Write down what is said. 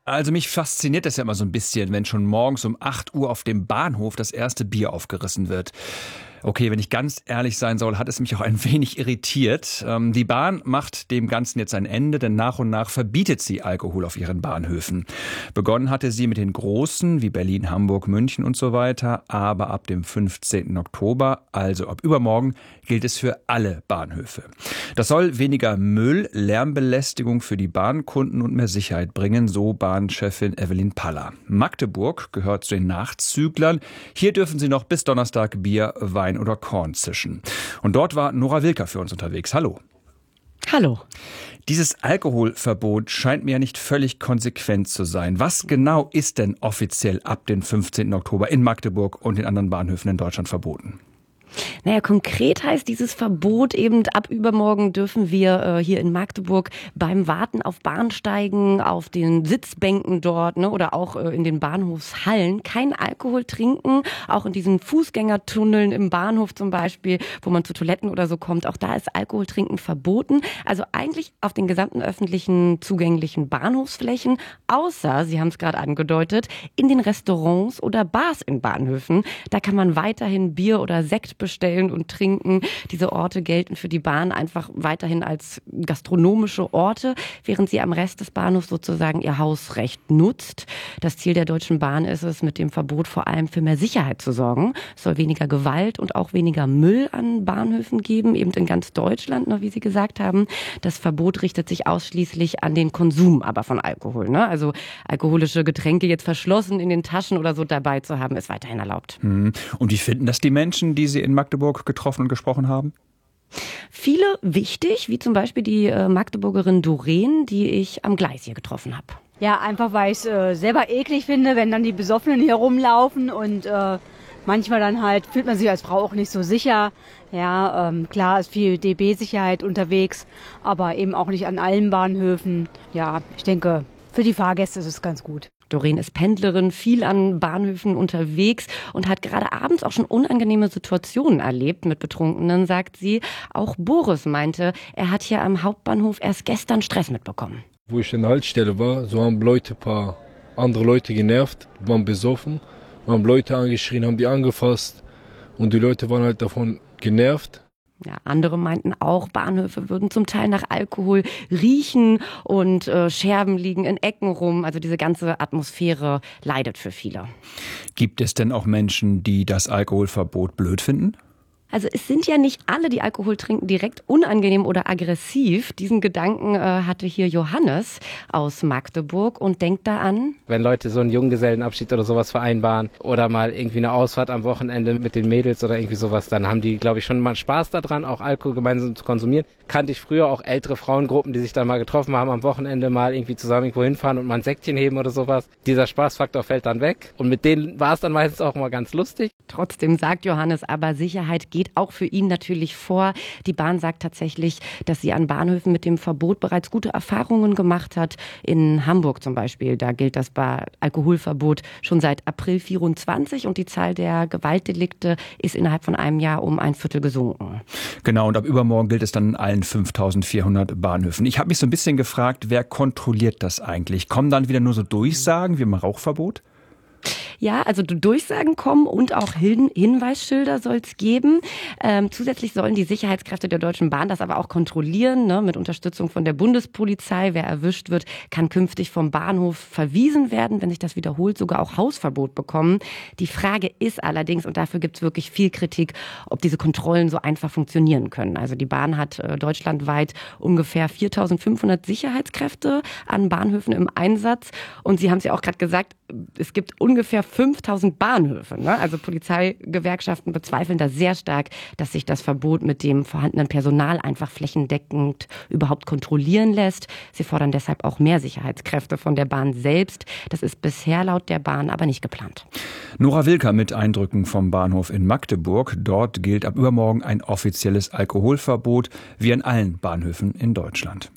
Also mich fasziniert das ja immer so ein bisschen, wenn schon morgens um 8 Uhr auf dem Bahnhof das erste Bier aufgerissen wird. Okay, wenn ich ganz ehrlich sein soll, hat es mich auch ein wenig irritiert. Die Bahn macht dem Ganzen jetzt ein Ende, denn nach und nach verbietet sie Alkohol auf ihren Bahnhöfen. Begonnen hatte sie mit den großen wie Berlin, Hamburg, München und so weiter. Aber ab dem 15. Oktober, also ab übermorgen, gilt es für alle Bahnhöfe. Das soll weniger Müll, Lärmbelästigung für die Bahnkunden und mehr Sicherheit bringen, so Bahnchefin Evelyn Paller. Magdeburg gehört zu den Nachzüglern. Hier dürfen sie noch bis Donnerstag Bier, Wein oder Korn zischen. Und dort war Nora Wilker für uns unterwegs. Hallo. Hallo. Dieses Alkoholverbot scheint mir ja nicht völlig konsequent zu sein. Was genau ist denn offiziell ab dem 15. Oktober in Magdeburg und den anderen Bahnhöfen in Deutschland verboten? Naja, konkret heißt dieses Verbot eben, ab übermorgen dürfen wir hier in Magdeburg beim Warten auf Bahnsteigen, auf den Sitzbänken dort, ne, oder auch in den Bahnhofshallen kein Alkohol trinken. Auch in diesen Fußgängertunneln im Bahnhof zum Beispiel, wo man zu Toiletten oder so kommt, auch da ist Alkohol trinken verboten. Also eigentlich auf den gesamten öffentlichen zugänglichen Bahnhofsflächen, außer, Sie haben es gerade angedeutet, in den Restaurants oder Bars in Bahnhöfen. Da kann man weiterhin Bier oder Sekt bestellen und trinken. Diese Orte gelten für die Bahn einfach weiterhin als gastronomische Orte, während sie am Rest des Bahnhofs sozusagen ihr Hausrecht nutzt. Das Ziel der Deutschen Bahn ist es, mit dem Verbot vor allem für mehr Sicherheit zu sorgen. Es soll weniger Gewalt und auch weniger Müll an Bahnhöfen geben, eben in ganz Deutschland, wie Sie gesagt haben. Das Verbot richtet sich ausschließlich an den Konsum aber von Alkohol. Also alkoholische Getränke jetzt verschlossen in den Taschen oder so dabei zu haben, ist weiterhin erlaubt. Und wie finden das die Menschen, die Sie in Magdeburg getroffen und gesprochen haben? Viele wichtig, wie zum Beispiel die Magdeburgerin Doreen, die ich am Gleis hier getroffen habe. Ja, einfach weil ich es selber eklig finde, wenn dann die Besoffenen hier rumlaufen und manchmal dann halt fühlt man sich als Frau auch nicht so sicher. Ja, klar ist viel DB-Sicherheit unterwegs, aber eben auch nicht an allen Bahnhöfen. Ja, ich denke, für die Fahrgäste ist es ganz gut. Doreen ist Pendlerin, viel an Bahnhöfen unterwegs und hat gerade abends auch schon unangenehme Situationen erlebt mit Betrunkenen, sagt sie. Auch Boris meinte, er hat hier am Hauptbahnhof erst gestern Stress mitbekommen. Wo ich in der Haltestelle war, so haben Leute ein paar andere Leute genervt, waren besoffen, haben Leute angeschrien, haben die angefasst und die Leute waren halt davon genervt. Ja, andere meinten auch, Bahnhöfe würden zum Teil nach Alkohol riechen und Scherben liegen in Ecken rum. Also diese ganze Atmosphäre leidet für viele. Gibt es denn auch Menschen, die das Alkoholverbot blöd finden? Also es sind ja nicht alle, die Alkohol trinken, direkt unangenehm oder aggressiv. Diesen Gedanken hatte hier Johannes aus Magdeburg und denkt da an: Wenn Leute so einen Junggesellenabschied oder sowas vereinbaren oder mal irgendwie eine Ausfahrt am Wochenende mit den Mädels oder irgendwie sowas, dann haben die, glaube ich, schon mal Spaß daran, auch Alkohol gemeinsam zu konsumieren. Kannte ich früher auch ältere Frauengruppen, die sich dann mal getroffen haben, am Wochenende mal irgendwie zusammen irgendwo hinfahren und mal ein Säckchen heben oder sowas. Dieser Spaßfaktor fällt dann weg und mit denen war es dann meistens auch mal ganz lustig. Trotzdem sagt Johannes aber, Sicherheit geht auch für ihn natürlich vor. Die Bahn sagt tatsächlich, dass sie an Bahnhöfen mit dem Verbot bereits gute Erfahrungen gemacht hat. In Hamburg zum Beispiel, da gilt das Alkoholverbot schon seit April 24 und die Zahl der Gewaltdelikte ist innerhalb von einem Jahr um 1/4 gesunken. Genau, und ab übermorgen gilt es dann in allen 5.400 Bahnhöfen. Ich habe mich so ein bisschen gefragt, wer kontrolliert das eigentlich? Kommen dann wieder nur so Durchsagen wie im Rauchverbot? Ja, also Durchsagen kommen und auch Hinweisschilder soll es geben. Zusätzlich sollen die Sicherheitskräfte der Deutschen Bahn das aber auch kontrollieren, mit Unterstützung von der Bundespolizei. Wer erwischt wird, kann künftig vom Bahnhof verwiesen werden, wenn sich das wiederholt, sogar auch Hausverbot bekommen. Die Frage ist allerdings, und dafür gibt es wirklich viel Kritik, ob diese Kontrollen so einfach funktionieren können. Also die Bahn hat deutschlandweit ungefähr 4.500 Sicherheitskräfte an Bahnhöfen im Einsatz. Und Sie haben es ja auch gerade gesagt, es gibt ungefähr 5.000 Bahnhöfe. Also Polizeigewerkschaften bezweifeln da sehr stark, dass sich das Verbot mit dem vorhandenen Personal einfach flächendeckend überhaupt kontrollieren lässt. Sie fordern deshalb auch mehr Sicherheitskräfte von der Bahn selbst. Das ist bisher laut der Bahn aber nicht geplant. Nora Wilker mit Eindrücken vom Bahnhof in Magdeburg. Dort gilt ab übermorgen ein offizielles Alkoholverbot, wie an allen Bahnhöfen in Deutschland.